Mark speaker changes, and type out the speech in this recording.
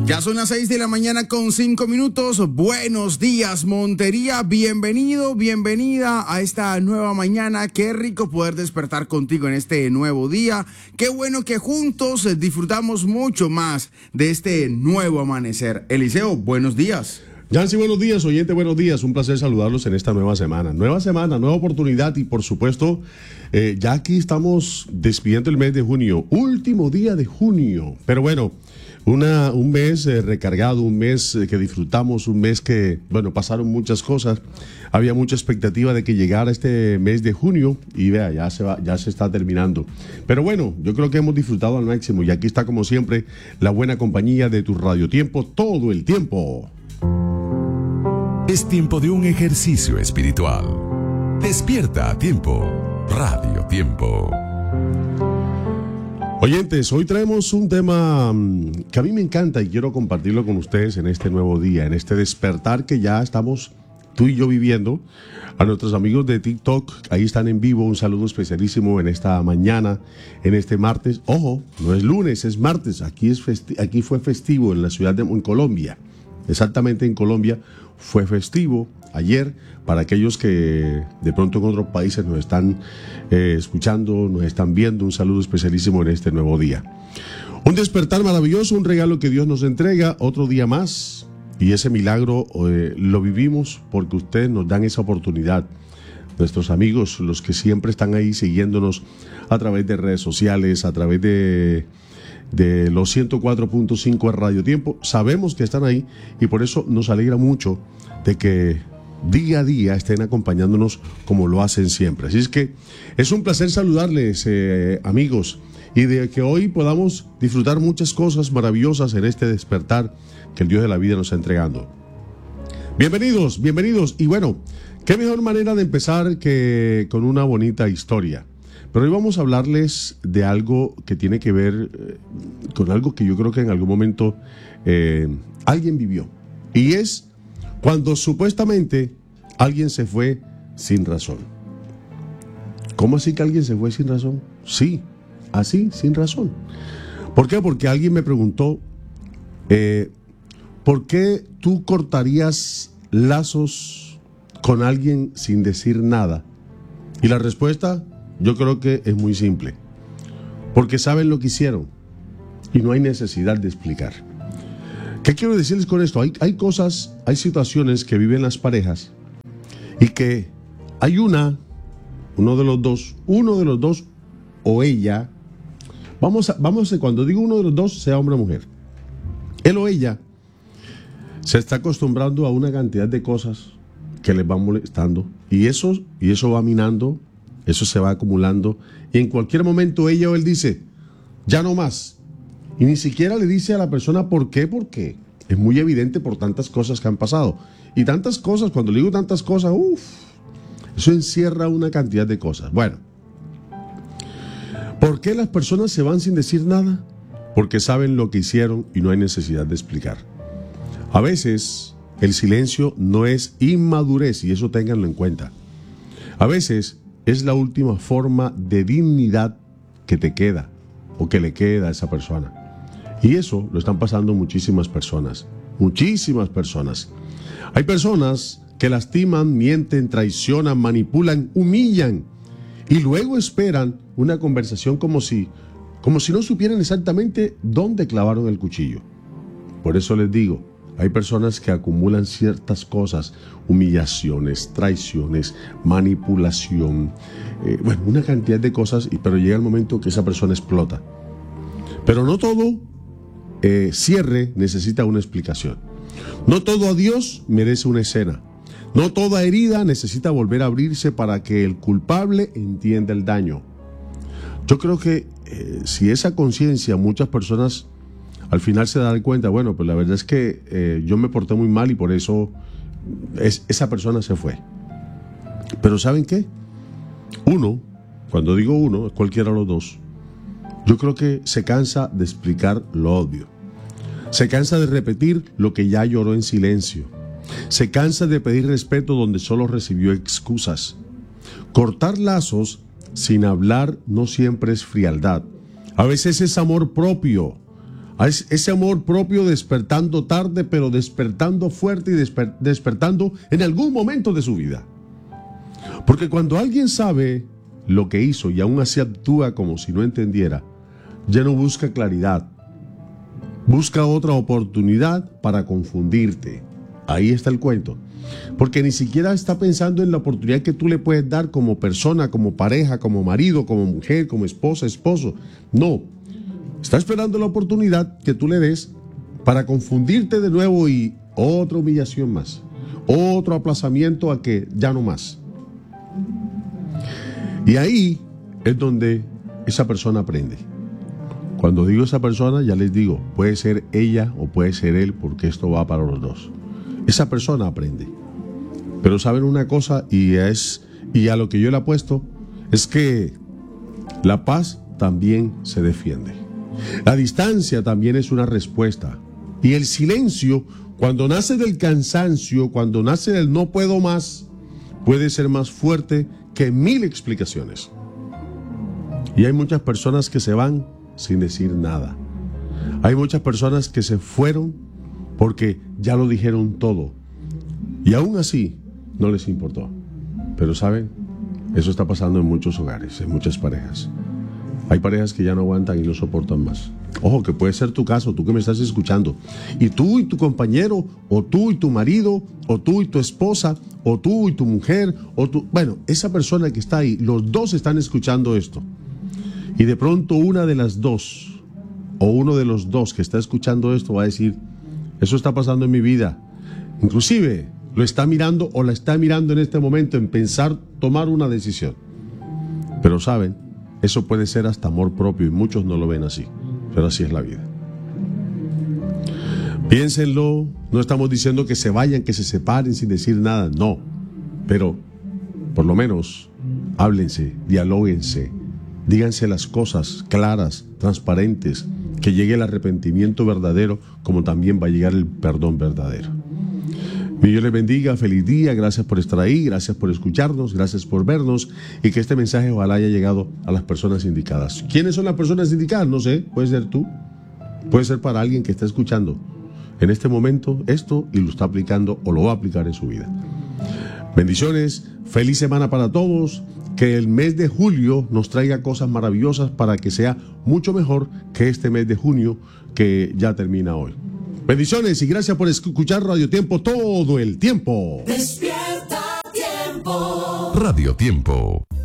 Speaker 1: Ya son las 6 de la mañana con 5 minutos. Buenos días, Montería. Bienvenido, bienvenida a esta nueva mañana. Qué rico poder despertar contigo en este nuevo día. Qué bueno que juntos disfrutamos mucho más de este nuevo amanecer. Eliseo, buenos días.
Speaker 2: Yancy, buenos días, oyente, buenos días. Un placer saludarlos en esta nueva semana. Nueva semana, nueva oportunidad y por supuesto, ya aquí estamos despidiendo el mes de junio. Último día de junio. Pero bueno, un mes recargado, un mes que disfrutamos, un mes que, bueno, pasaron muchas cosas. Había mucha expectativa de que llegara este mes de junio y vea, ya se está terminando. Pero bueno, yo creo que hemos disfrutado al máximo y aquí está como siempre la buena compañía de tu Radio Tiempo todo el tiempo.
Speaker 3: Es tiempo de un ejercicio espiritual. Despierta a tiempo. Radio Tiempo.
Speaker 2: Oyentes, hoy traemos un tema que a mí me encanta y quiero compartirlo con ustedes en este nuevo día, en este despertar que ya estamos tú y yo viviendo. A nuestros amigos de TikTok, ahí están en vivo, un saludo especialísimo en esta mañana, en este martes. Ojo, no es lunes, es martes, aquí fue festivo en la ciudad en Colombia. Exactamente en Colombia fue festivo ayer para aquellos que de pronto en otros países nos están escuchando, nos están viendo. Un saludo especialísimo en este nuevo día. Un despertar maravilloso, un regalo que Dios nos entrega, otro día más. Y ese milagro lo vivimos porque ustedes nos dan esa oportunidad. Nuestros amigos, los que siempre están ahí siguiéndonos a través de redes sociales, a través de los 104.5 Radio Tiempo, sabemos que están ahí y por eso nos alegra mucho de que día a día estén acompañándonos como lo hacen siempre. Así es que es un placer saludarles, amigos, y de que hoy podamos disfrutar muchas cosas maravillosas en este despertar que el Dios de la vida nos está entregando. Bienvenidos, bienvenidos. Y bueno, qué mejor manera de empezar que con una bonita historia. Pero hoy vamos a hablarles de algo que tiene que ver con algo que yo creo que en algún momento alguien vivió. Y es cuando supuestamente alguien se fue sin razón. ¿Cómo así que alguien se fue sin razón? Sí, así, sin razón. ¿Por qué? Porque alguien me preguntó, ¿por qué tú cortarías lazos con alguien sin decir nada? Y la respuesta, yo creo que es muy simple. Porque saben lo que hicieron y no hay necesidad de explicar. ¿Qué quiero decirles con esto? Hay cosas, hay situaciones que viven las parejas y que hay uno de los dos o ella, vamos a cuando digo uno de los dos, sea hombre o mujer, él o ella se está acostumbrando a una cantidad de cosas que les van molestando y eso va minando, eso se va acumulando y en cualquier momento ella o él dice, ya no más. Y ni siquiera le dice a la persona por qué, porque es muy evidente por tantas cosas que han pasado. Y tantas cosas, cuando le digo tantas cosas, eso encierra una cantidad de cosas. Bueno, ¿por qué las personas se van sin decir nada? Porque saben lo que hicieron y no hay necesidad de explicar. A veces el silencio no es inmadurez y eso ténganlo en cuenta. A veces es la última forma de dignidad que te queda o que le queda a esa persona. Y eso lo están pasando muchísimas personas. Muchísimas personas. Hay personas que lastiman, mienten, traicionan, manipulan, humillan y luego esperan una conversación como si no supieran exactamente dónde clavaron el cuchillo. Por eso les digo, hay personas que acumulan ciertas cosas, humillaciones, traiciones, manipulación, una cantidad de cosas, pero llega el momento que esa persona explota. Pero no todo cierre necesita una explicación. No todo adiós merece una escena. No toda herida necesita volver a abrirse para que el culpable entienda el daño. Yo creo que si esa conciencia muchas personas al final se dan cuenta, bueno, pues la verdad es que yo me porté muy mal y por eso esa persona se fue. Pero ¿saben qué? Cuando digo uno, es cualquiera de los dos. Yo creo que se cansa de explicar lo obvio. Se cansa de repetir lo que ya lloró en silencio. Se cansa de pedir respeto donde solo recibió excusas. Cortar lazos sin hablar no siempre es frialdad. A veces es amor propio. ese amor propio despertando tarde, pero despertando fuerte y despertando en algún momento de su vida. Porque cuando alguien sabe lo que hizo y aún así actúa como si no entendiera, ya no busca claridad, busca otra oportunidad para confundirte. Ahí está el cuento. Porque ni siquiera está pensando en la oportunidad que tú le puedes dar como persona, como pareja, como marido, como mujer, como esposa, esposo. No. Está esperando la oportunidad que tú le des para confundirte de nuevo y otra humillación más. Otro aplazamiento a que ya no más. Y ahí es donde esa persona aprende. Cuando digo esa persona, ya les digo, puede ser ella o puede ser él, porque esto va para los dos. Esa persona aprende. Pero saben una cosa, y a lo que yo le apuesto, es que la paz también se defiende. La distancia también es una respuesta. Y el silencio, cuando nace del cansancio, cuando nace del no puedo más, puede ser más fuerte que 1000 explicaciones. Y hay muchas personas que se van sin decir nada. Hay muchas personas que se fueron porque ya lo dijeron todo. Y aún así no les importó. Pero ¿saben? Eso está pasando en muchos hogares, en muchas parejas. Hay parejas que ya no aguantan y no soportan más. Ojo, que puede ser tu caso, tú que me estás escuchando. Y tú y tu compañero, o tú y tu marido, o tú y tu esposa, o tú y tu mujer, bueno, esa persona que está ahí, los dos están escuchando esto. Y de pronto una de las dos, o uno de los dos que está escuchando esto va a decir, eso está pasando en mi vida. Inclusive lo está mirando o la está mirando en este momento en pensar tomar una decisión. Pero saben, eso puede ser hasta amor propio y muchos no lo ven así, pero así es la vida. Piénsenlo, no estamos diciendo que se vayan, que se separen sin decir nada, no. Pero por lo menos háblense, dialóguense, díganse las cosas claras, transparentes, que llegue el arrepentimiento verdadero, como también va a llegar el perdón verdadero. Dios les bendiga, feliz día, gracias por estar ahí, gracias por escucharnos, gracias por vernos y que este mensaje ojalá haya llegado a las personas indicadas. ¿Quiénes son las personas indicadas? No sé, puede ser tú, puede ser para alguien que está escuchando en este momento esto y lo está aplicando o lo va a aplicar en su vida. Bendiciones, feliz semana para todos, que el mes de julio nos traiga cosas maravillosas para que sea mucho mejor que este mes de junio que ya termina hoy. Bendiciones y gracias por escuchar Radio Tiempo todo el tiempo.
Speaker 3: Despierta Tiempo. Radio Tiempo.